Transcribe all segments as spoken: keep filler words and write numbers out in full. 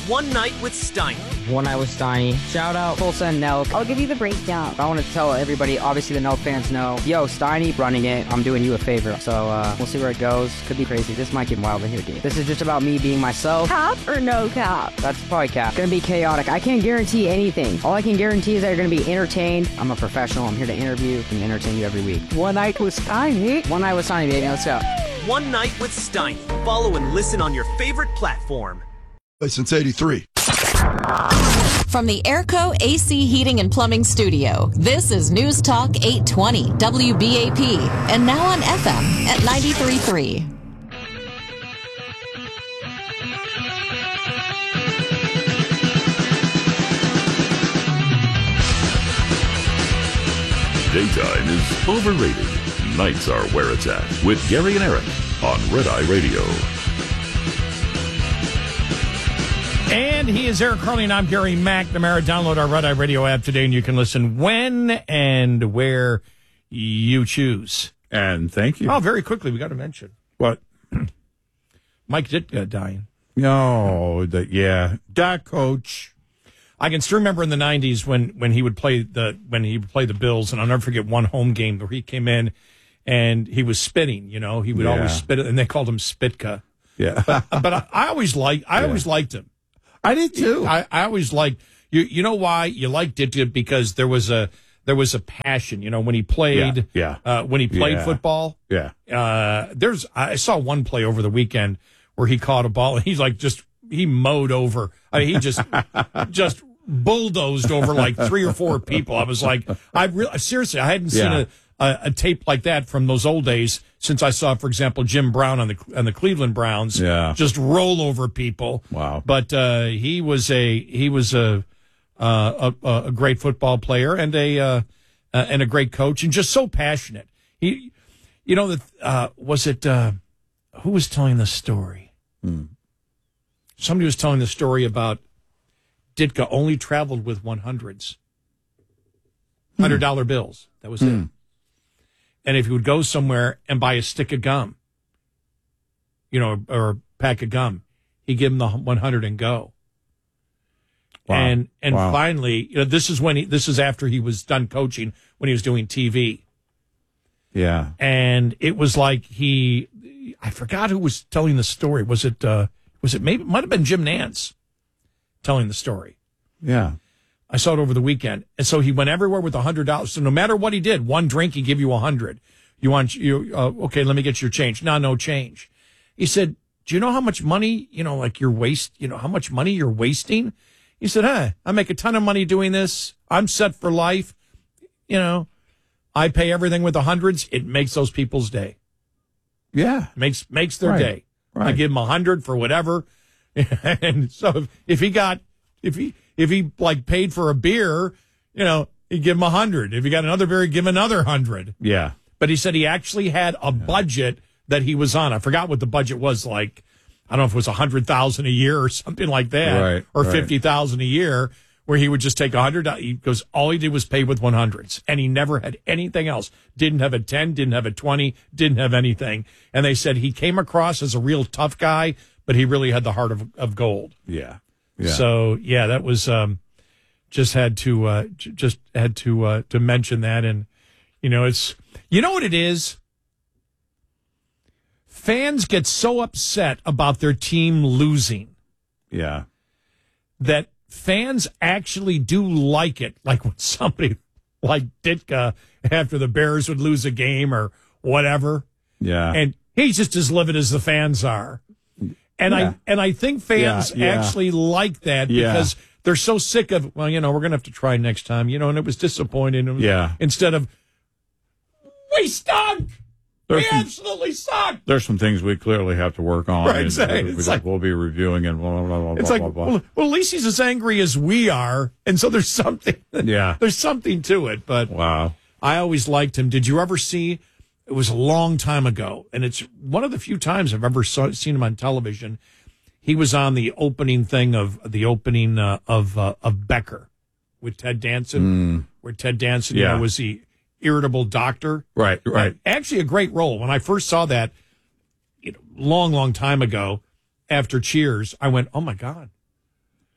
One Night with Steiny. One Night with Steiny. Shout out Tulsa and Nelk. I'll give you the breakdown. I want to tell everybody, obviously the Nelk fans know, yo, Steiny running it, I'm doing you a favor. So uh, we'll see where it goes. Could be crazy. This might get wild in here, dude. This is just about me being myself. Cap or no cap? That's probably cap. Gonna be chaotic. I can't guarantee anything. All I can guarantee is that you're gonna be entertained. I'm a professional. I'm here to interview and entertain you every week. One Night with Steiny. One Night with Steiny, baby. Let's go. One Night with Steiny. Follow and listen on your favorite platform. Since eighty-three. From the Airco A C Heating and Plumbing Studio, this is News Talk eight twenty W B A P, and now on F M at ninety-three point three. Daytime is overrated. Nights are where it's at. With Gary and Eric on Red Eye Radio. And he is Eric Carly, and I'm Gary McNamara. Download our Red Eye Radio app today, and you can listen when and where you choose. And thank you. Oh, very quickly, we got to mention. What? Mike Ditka dying. No, the, yeah. That coach. I can still remember in the nineties when, when he would play the when he would play the Bills, and I'll never forget one home game where he came in and he was spitting. You know, he would Yeah. always spit, and they called him Spitka. Yeah. But, but I, I always liked I Yeah. always liked him. I did too. I, I always liked you. You know why you liked it? Because there was a there was a passion. You know, when he played, Yeah, Uh, when he played Yeah. football. Yeah. Uh, there's I saw one play over the weekend where he caught a ball and he's like just he mowed over. I mean, he just just bulldozed over like three or four people. I was like, I really seriously, I hadn't seen Yeah. a, a a tape like that from those old days since I saw, for example, Jim Brown on the on the Cleveland Browns. Yeah. Just roll over people. Wow. But uh, he was a he was a uh, a, a great football player and a uh, uh, and a great coach and just so passionate. He, you know, that uh, was it. Uh, who was telling the story? Hmm. Somebody was telling the story about Ditka only traveled with one hundreds, hundred dollar bills. That was Hmm. it. And if he would go somewhere and buy a stick of gum, you know, or a pack of gum, he'd give him the one hundred and go. Wow. And and Wow. finally, you know, this is when he this is after he was done coaching, when he was doing T V. Yeah. And it was like he I forgot who was telling the story. Was it uh was it maybe it might have been Jim Nantz telling the story. Yeah. I saw it over the weekend. And so he went everywhere with a hundred dollars. So no matter what he did, one drink, he give you a hundred. You want you, uh, okay, let me get your change. No, no change. He said, do you know how much money, you know, like you're waste, you know, how much money you're wasting? He said, huh, I make a ton of money doing this. I'm set for life. You know, I pay everything with the hundreds. It makes those people's day. Yeah. Makes, makes their Right. day. Right. I give him a hundred for whatever. And so if, if he got, if he, if he like paid for a beer, you know, he'd give him a hundred. If he got another beer, he'd give him another hundred. Yeah. But he said he actually had a budget that he was on. I forgot what the budget was like. I don't know if it was a hundred thousand a year or something like that, Right, or right. fifty thousand a year, where he would just take a hundred. He goes, all he did was pay with one hundreds, and he never had anything else. Didn't have a ten, didn't have a twenty, didn't have anything. And they said he came across as a real tough guy, but he really had the heart of of gold. Yeah. Yeah. So yeah, that was um, just had to uh, j- just had to uh, to mention that, and you know, it's you know what it is. Fans get so upset about their team losing yeah. that fans actually do like it. Like when somebody like Ditka after the Bears would lose a game or whatever, Yeah. and he's just as livid as the fans are. And Yeah. I and I think fans Yeah, yeah. actually like that Yeah. because they're so sick of, well, you know, we're going to have to try next time, you know, and it was disappointing. It was- Yeah. Instead of, we stunk! There's we some- absolutely suck! There's some things we clearly have to work on. Right, and exactly. we- It's like- we'll be reviewing and blah, blah, blah, It's blah, like, blah, blah. well, well, at least he's as angry as we are, and so there's something. Yeah. There's something to it, but Wow. I always liked him. Did you ever see? It was a long time ago, and it's one of the few times I've ever saw, seen him on television. He was on the opening thing of the opening uh, of uh, of Becker with Ted Danson, where Ted Danson you Yeah. know, was the irritable doctor. Right, right. And actually, a great role. When I first saw that, you know, long, long time ago, after Cheers, I went, "Oh my God,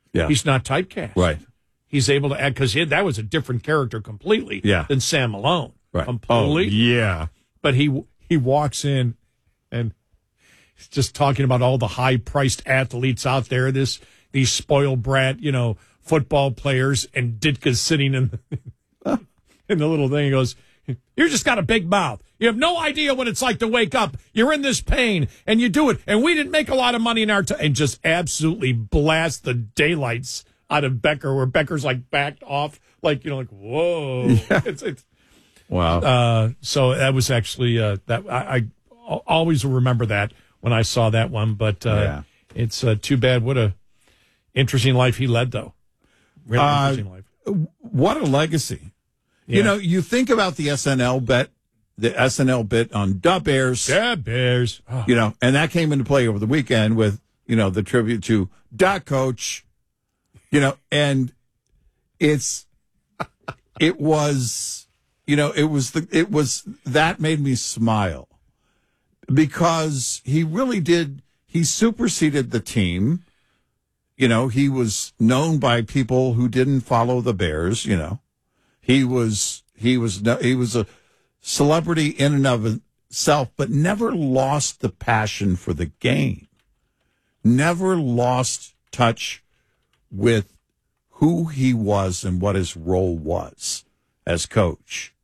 Yeah. He's not typecast. Right. He's able to add, because that was a different character completely Yeah. than Sam Malone. Right. Completely. Oh, yeah. But he he walks in and he's just talking about all the high-priced athletes out there, this these spoiled brat, you know, football players, and Ditka's sitting in the, in the little thing. He goes, "You just got a big mouth. You have no idea what it's like to wake up. You're in this pain, and you do it. And we didn't make a lot of money in our time." And just absolutely blast the daylights out of Becker, where Becker's like backed off, like, you know, like, whoa. Yeah. It's, it's, Wow. uh, so that was actually, uh, that I, I always remember that when I saw that one. But uh, Yeah. it's uh, too bad. What a interesting life he led, though. Really Uh, interesting life. What a legacy. Yeah. You know, you think about the S N L bet, the S N L bit on Da Bears. Yeah, Bears. Oh. You know, and that came into play over the weekend with, you know, the tribute to Da Coach, you know, and it's, it was, you know, it was the, it was, that made me smile because he really did, he superseded the team. You know, he was known by people who didn't follow the Bears, you know. He was, he was, no, he was a celebrity in and of itself, but never lost the passion for the game. Never lost touch with who he was and what his role was as coach.